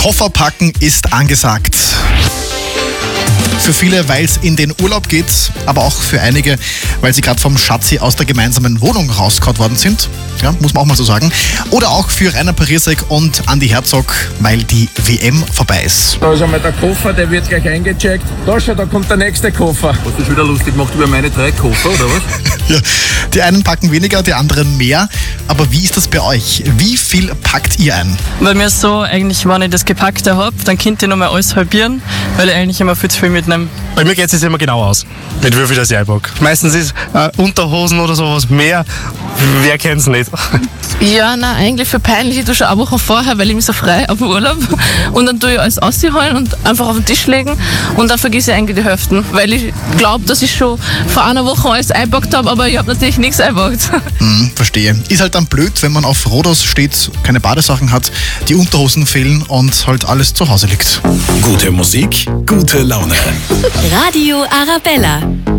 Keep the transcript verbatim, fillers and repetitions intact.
Koffer packen ist angesagt. Für viele, weil es in den Urlaub geht, aber auch für einige, weil sie gerade vom Schatzi aus der gemeinsamen Wohnung rausgehauen worden sind. Ja, muss man auch mal so sagen. Oder auch für Rainer Parisek und Andi Herzog, weil die W M vorbei ist. Da ist einmal der Koffer, der wird gleich eingecheckt. Da schon, da kommt der nächste Koffer. Hast du schon wieder lustig gemacht über meine drei Koffer, oder was? Ja, die einen packen weniger, die anderen mehr. Aber wie ist das bei euch? Wie viel packt ihr ein? Bei mir ist so, eigentlich, wenn ich das Gepackte habe, dann könnt ihr nochmal alles halbieren, weil ich eigentlich immer viel zu viel mitnehme. Bei mir geht es immer genau aus, mit wie viel das ich einpacke. Meistens ist äh, Unterhosen oder sowas mehr, wer kennt es nicht. Ja, nein, eigentlich für peinlich. Ich tue schon eine Woche vorher, weil ich mich so frei auf dem Urlaub. Und dann tue ich alles ausholen und einfach auf den Tisch legen. Und dann vergesse ich eigentlich die Hälften. Weil ich glaube, dass ich schon vor einer Woche alles eingepackt habe, aber ich habe natürlich nichts eingepackt. Hm, verstehe. Ist halt dann blöd, wenn man auf Rhodos steht, keine Badesachen hat, die Unterhosen fehlen und halt alles zu Hause liegt. Gute Musik, gute Laune. Radio Arabella.